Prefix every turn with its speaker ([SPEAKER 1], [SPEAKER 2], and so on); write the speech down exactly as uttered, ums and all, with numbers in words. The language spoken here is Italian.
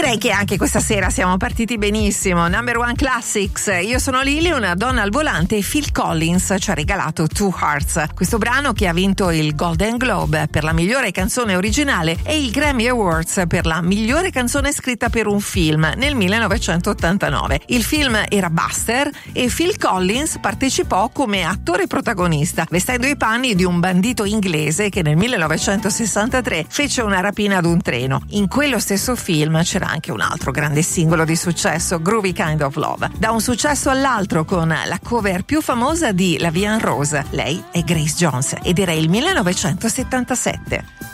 [SPEAKER 1] Direi che anche questa sera siamo partiti benissimo. Number One Classics. Io sono Lily, una donna al volante, e Phil Collins ci ha regalato Two Hearts. Questo brano che ha vinto il Golden Globe per la migliore canzone originale e il Grammy Awards per la migliore canzone scritta per un film nel millenovecentottantanove. Il film era Buster e Phil Collins partecipò come attore protagonista, vestendo i panni di un bandito inglese che nel millenovecentosessantatré fece una rapina ad un treno. In quello stesso film c'era anche un altro grande singolo di successo, Groovy Kind of Love. Da un successo all'altro con la cover più famosa di La Vie en Rose. Lei è Grace Jones ed era il millenovecentosettantasette.